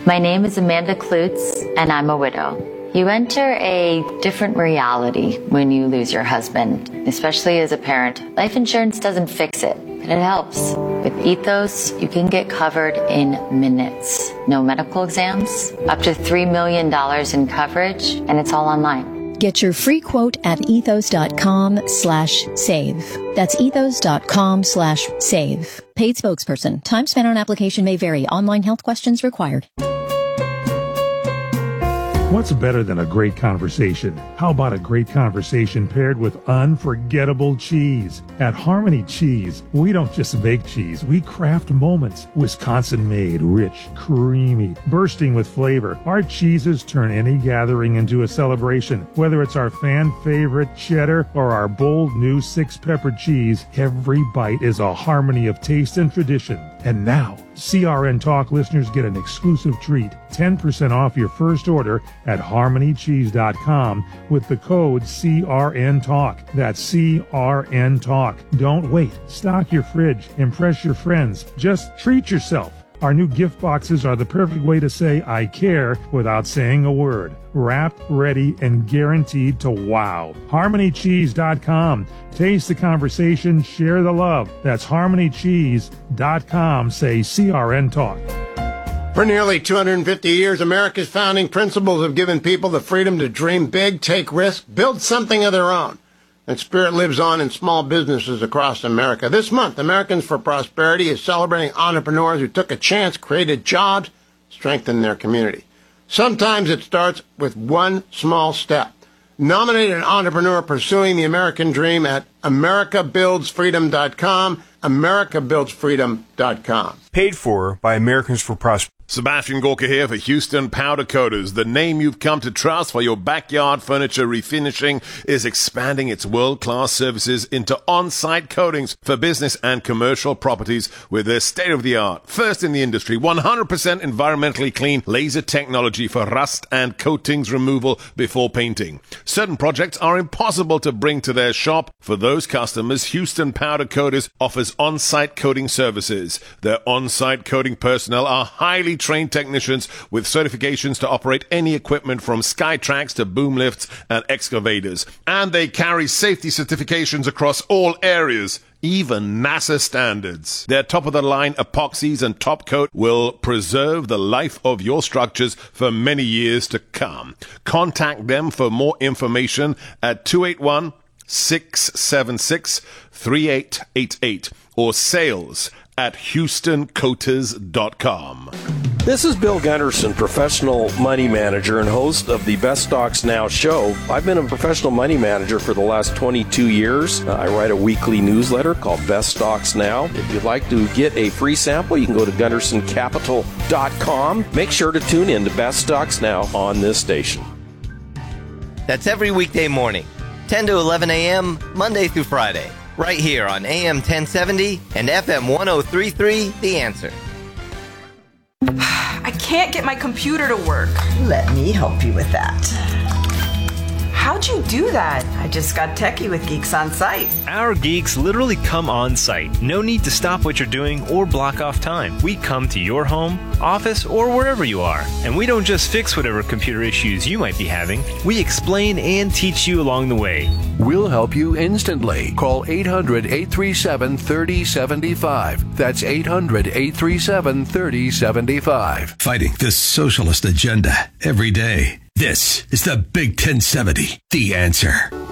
My name is Amanda Klutz, and I'm a widow. You enter a different reality when you lose your husband, especially as a parent. Life insurance doesn't fix it, but it helps. With Ethos, you can get covered in minutes. No medical exams, up to $3 million in coverage, and it's all online. Get your free quote at ethos.com/save. That's ethos.com/save. Paid spokesperson. Time spent on application may vary. Online health questions required. What's better than a great conversation? How about a great conversation paired with unforgettable cheese? At Harmony Cheese, we don't just make cheese, we craft moments. Wisconsin-made, rich, creamy, bursting with flavor. Our cheeses turn any gathering into a celebration. Whether it's our fan-favorite cheddar or our bold new 6-pepper cheese, every bite is a harmony of taste and tradition. And now, CRN Talk listeners get an exclusive treat, 10% off your first order at harmonycheese.com with the code CRN Talk. That's CRN Talk. Don't wait. Stock your fridge. Impress your friends. Just treat yourself. Our new gift boxes are the perfect way to say I care without saying a word. Wrapped, ready, and guaranteed to wow. HarmonyCheese.com. Taste the conversation, share the love. That's HarmonyCheese.com. Say CRN Talk. For nearly 250 years, America's founding principles have given people the freedom to dream big, take risks, build something of their own. That spirit lives on in small businesses across America. This month, Americans for Prosperity is celebrating entrepreneurs who took a chance, created jobs, strengthened their community. Sometimes it starts with one small step. Nominate an entrepreneur pursuing the American dream at americabuildsfreedom.com, americabuildsfreedom.com. Paid for by Americans for Prosperity. Sebastian Gorka here for Houston Powder Coaters. The name you've come to trust for your backyard furniture refinishing is expanding its world-class services into on-site coatings for business and commercial properties with their state-of-the-art, first in the industry, 100% environmentally clean laser technology for rust and coatings removal before painting. Certain projects are impossible to bring to their shop. For those customers, Houston Powder Coaters offers on-site coating services. Their on-site coating personnel are highly trained technicians with certifications to operate any equipment from Skytrax to boom lifts and excavators. And they carry safety certifications across all areas, even NASA standards. Their top-of-the-line epoxies and top coat will preserve the life of your structures for many years to come. Contact them for more information at 281-676-3888 or sales at HoustonCoaters.com. This is Bill Gunderson, professional money manager and host of the Best Stocks Now show. I've been a professional money manager for the last 22 years. I write a weekly newsletter called Best Stocks Now. If you'd like to get a free sample, you can go to GundersonCapital.com. Make sure to tune in to Best Stocks Now on this station. That's every weekday morning, 10 to 11 a.m., Monday through Friday, right here on AM 1070 and FM 1033, The Answer. I can't get my computer to work. Let me help you with that. How'd you do that? I just got techie with Geeks On Site. Our geeks literally come on site. No need to stop what you're doing or block off time. We come to your home, office, or wherever you are. And we don't just fix whatever computer issues you might be having. We explain and teach you along the way. We'll help you instantly. Call 800-837-3075. That's 800-837-3075. Fighting the socialist agenda every day. This is the Big 1070, The Answer.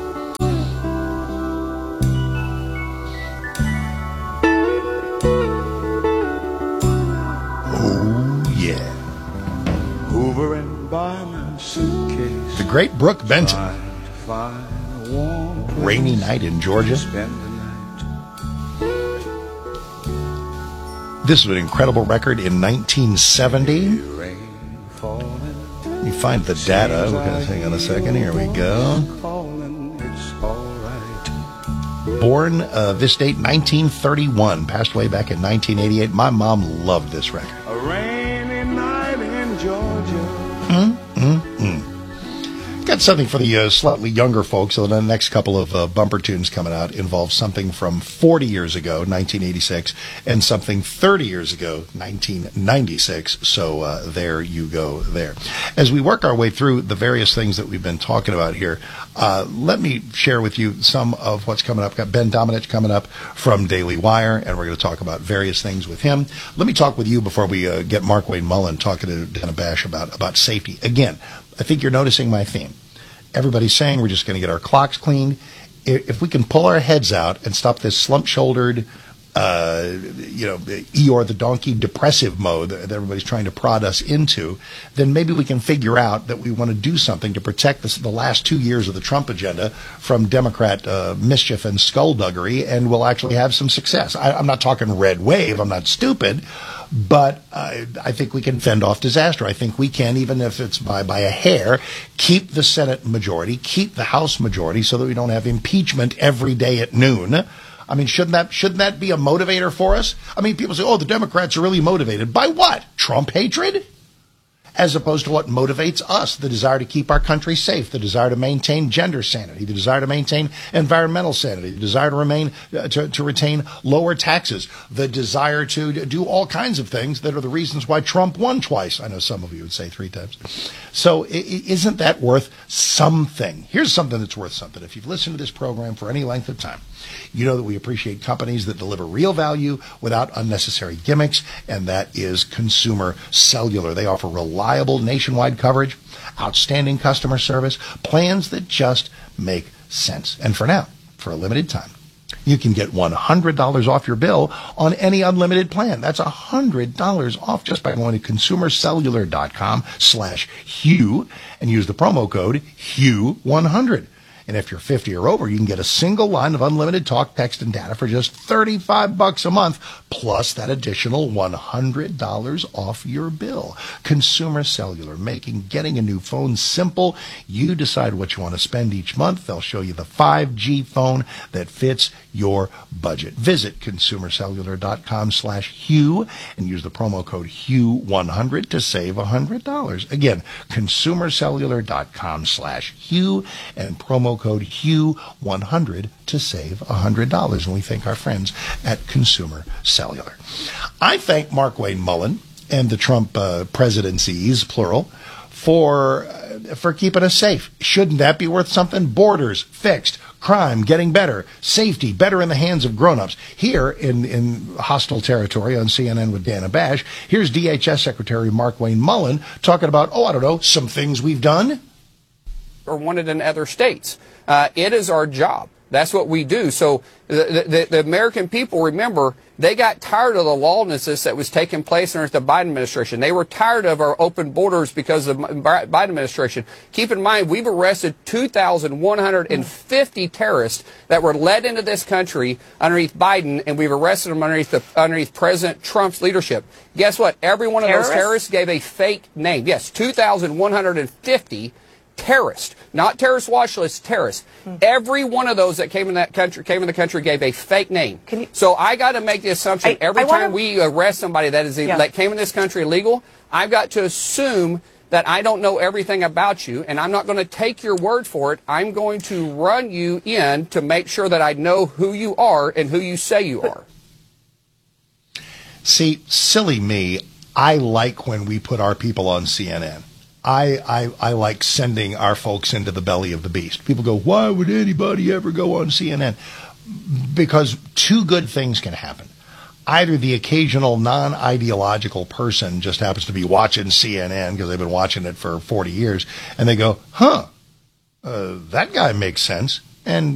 Oh, yeah. Over and by my suitcase. The great Brooke Benton. Rainy night in Georgia. This was an incredible record in 1970. Let me find the data. We're going to hang on a second. Here we go. Born this date, 1931. Passed away back in 1988. My mom loved this record. A rainy night in Georgia. Got got something for the slightly younger folks. So the next couple of bumper tunes coming out involve something from 40 years ago, 1986, and something 30 years ago, 1996. So there you go there. As we work our way through the various things that we've been talking about here, let me share with you some of what's coming up. Got Ben Domenech coming up from Daily Wire, and we're going to talk about various things with him. Let me talk with you before we get Mark Wayne Mullen talking to Dana Bash about safety. Again, I think you're noticing my theme. Everybody's saying we're just going to get our clocks cleaned. If we can pull our heads out and stop this slump-shouldered, Eeyore the donkey depressive mode that everybody's trying to prod us into, then maybe we can figure out that we want to do something to protect the last 2 years of the Trump agenda from Democrat mischief and skullduggery, and we'll actually have some success. I'm not talking red wave. I'm not stupid. But I think we can fend off disaster. I think we can, even if it's by a hair, keep the Senate majority, keep the House majority so that we don't have impeachment every day at noon. I mean, shouldn't that be a motivator for us? I mean, people say, oh, the Democrats are really motivated. By what? Trump hatred? As opposed to what motivates us, the desire to keep our country safe, the desire to maintain gender sanity, the desire to maintain environmental sanity, the desire to retain lower taxes, the desire to do all kinds of things that are the reasons why Trump won twice. I know some of you would say 3 times. So isn't that worth something? Here's something that's worth something. If you've listened to this program for any length of time, you know that we appreciate companies that deliver real value without unnecessary gimmicks, and that is Consumer Cellular. They offer reliable nationwide coverage, outstanding customer service, plans that just make sense. And for now, for a limited time, you can get $100 off your bill on any unlimited plan. That's $100 off just by going to consumercellular.com/Hugh and use the promo code HUGH100. And if you're 50 or over, you can get a single line of unlimited talk, text, and data for just $35 a month, plus that additional $100 off your bill. Consumer Cellular, making getting a new phone simple. You decide what you want to spend each month. They'll show you the 5G phone that fits your budget. Visit consumercellular.com/Hugh and use the promo code HUGH100 to save $100. Again, consumercellular.com/Hugh and promo code HUGH100 to save $100. And we thank our friends at Consumer Cellular. I thank Mark Wayne Mullen and the Trump presidencies, plural, for keeping us safe. Shouldn't that be worth something? Borders fixed, crime getting better, safety better in the hands of grown-ups. Here in hostile territory on CNN with Dana Bash, here's DHS Secretary Mark Wayne Mullen talking about, some things we've done. Or wanted in other states. It is our job. That's what we do. So the American people, remember, they got tired of the lawlessness that was taking place under the Biden administration. They were tired of our open borders because of the Biden administration. Keep in mind, we've arrested 2,150 terrorists that were led into this country underneath Biden, and we've arrested them underneath President Trump's leadership. Guess what? Every one of those terrorists gave a fake name. Yes, 2,150 terrorists, not terrorist watch list, terrorists. Every one of those that came in the country gave a fake name. So I got to make the assumption every time we arrest somebody that came in this country illegal, I've got to assume that I don't know everything about you, and I'm not going to take your word for it. I'm going to run you in to make sure that I know who you are and who you say you are. See, silly me, I like when we put our people on CNN. I like sending our folks into the belly of the beast. People go, why would anybody ever go on CNN? Because 2 good things can happen. Either the occasional non-ideological person just happens to be watching CNN because they've been watching it for 40 years, and they go, that guy makes sense. And